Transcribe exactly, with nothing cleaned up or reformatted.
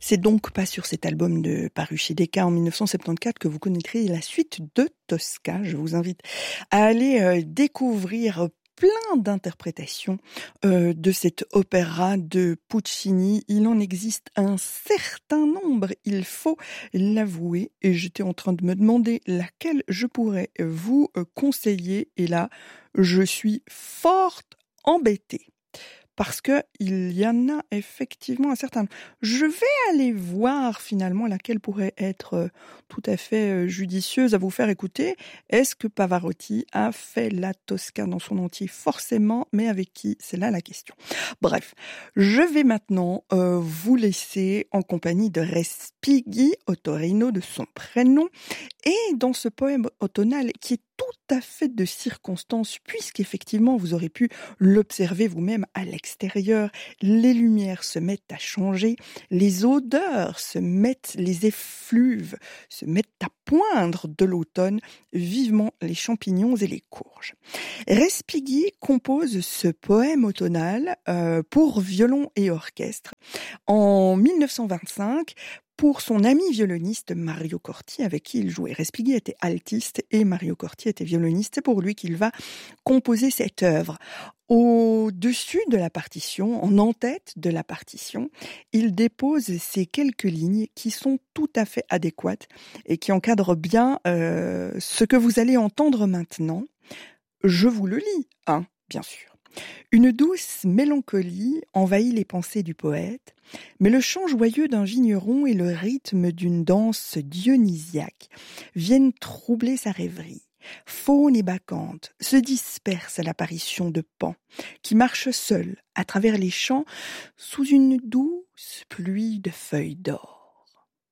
C'est donc pas sur cet album de paru chez Decca en dix-neuf cent soixante-quatorze que vous connaîtrez la suite de Tosca. Je vous invite à aller euh, découvrir plein d'interprétations euh, de cet opéra de Puccini. Il en existe un certain nombre, il faut l'avouer. Et j'étais en train de me demander laquelle je pourrais vous conseiller. Et là, je suis fort embêtée. Parce que il y en a effectivement un certain nombre. Je vais aller voir finalement laquelle pourrait être euh, tout à fait euh, judicieuse à vous faire écouter. Est-ce que Pavarotti a fait la Tosca dans son entier? Forcément, mais avec qui? C'est là la question. Bref, je vais maintenant euh, vous laisser en compagnie de Respighi, Ottorino de son prénom, et dans ce poème automnal qui est tout à fait de circonstance, puisqu'effectivement vous aurez pu l'observer vous-même à l'extérieur, les lumières se mettent à changer, les odeurs se mettent, les effluves se mettent à poindre de l'automne, vivement les champignons et les courges. Respighi compose ce poème automnal euh, pour violon et orchestre en dix-neuf cent vingt-cinq, pour son ami violoniste Mario Corti, avec qui il jouait. Respighi était altiste et Mario Corti était violoniste. C'est pour lui qu'il va composer cette œuvre. Au-dessus de la partition, en en-tête de la partition, il dépose ces quelques lignes qui sont tout à fait adéquates et qui encadrent bien euh, ce que vous allez entendre maintenant. Je vous le lis, hein, bien sûr. Une douce mélancolie envahit les pensées du poète, mais le chant joyeux d'un vigneron et le rythme d'une danse dionysiaque viennent troubler sa rêverie. Faune et bacchante se dispersent à l'apparition de Pan, qui marche seul à travers les champs sous une douce pluie de feuilles d'or.